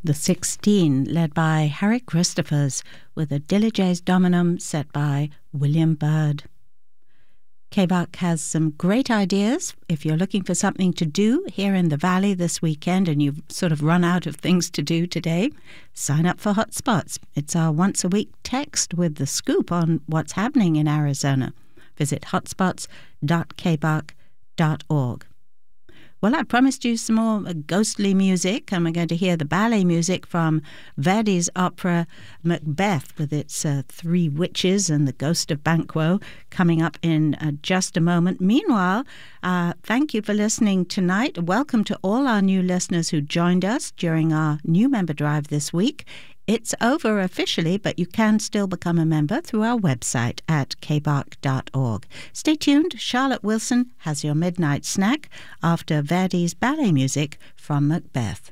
The 16, led by Harry Christophers, with a Dilige's Dominum set by William Byrd. K-Buck has some great ideas. If you're looking for something to do here in the Valley this weekend and you've sort of run out of things to do today, sign up for Hotspots. It's our once-a-week text with the scoop on what's happening in Arizona. Visit hotspots.kbuck.org. Well, I promised you some more ghostly music, and we're going to hear the ballet music from Verdi's opera Macbeth with its three witches and the ghost of Banquo coming up in just a moment. Meanwhile, thank you for listening tonight. Welcome to all our new listeners who joined us during our new member drive this week. It's over officially, but you can still become a member through our website at kbuck.org. Stay tuned. Charlotte Wilson has your midnight snack after Verdi's ballet music from Macbeth.